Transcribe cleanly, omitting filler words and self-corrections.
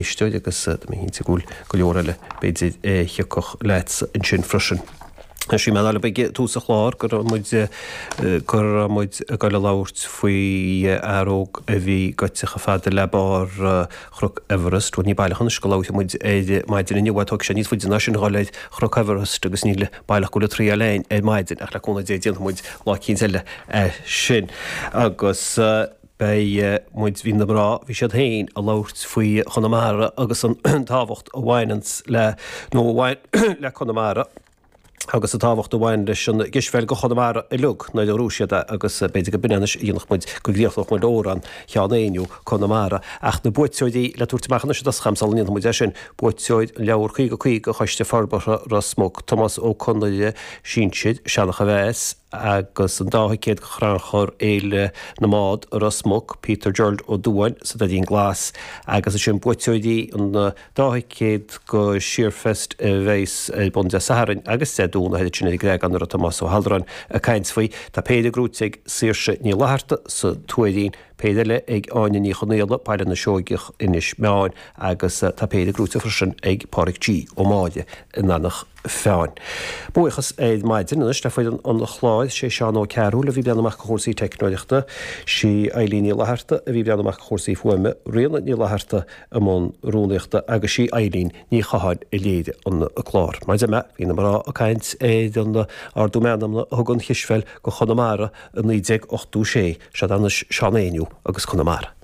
Isteoid agus mé hinn sa gúil go leorile beidir hicoch leits an sin freisin. Sí me be túsa chlár gur muid gaile láirt faoi aróg a bhí goitecha fada lebar chrug Everest, ní bailachan go láirthe muid maididir inniuhatóg sé níos fuid sin gáileid chrug Everest agus níle bailach gola trí lein maidin ach le cúna déon muid lá cín eile sin. Agus muid hí na bra bhí siad hain a láirt faoi Chonamara agus an táhacht a bhhainans le Chonamara. Agus a táhacht bhhain leis an gisfeil go Chonamara i lug na rúisiada agus beidir go bineanais íonach muid go gríoch muid óran cheanéinú Chonamara ach na buitseoidí le túirtamachna se chamsal níon muid sin buitseoid leabhar chuig go chuiste farbara rasmog Thomas ó Connaide sinseid seanach a bheits agus an dáchéad chranchor éile na mád rasmog Peter Gerald ó Dúin sa dín glas agus sin buitseoidí an dáchéad go Shearfest bhéis Bonde Saharin agus dúna heidir sinna greig an Thomas ó Haldrain a cains faoi tá péidir grúteig síirse ní láharta sa tuaidín péidirle ag áine ní chonéile páile na seoigich inis meáin agus tá péidir grúte frisin ag Páric G ó máide in annach feáin. Buchas éid maidin is le foiid an chláid sé seán ó cearú le bhí beanamach chósaí teicnoideachta sí Eileen ní láharta a bhí beanamach chósaí fuime réanna ní láharta am rúneachta agus sí Eileen ní chaáid i léide an chlár. Maid me hí na marrá a caint éid an ardúmenamna thugann hisfeil go Chonamara a 1986 se annas seanéiniu agus Chonamara.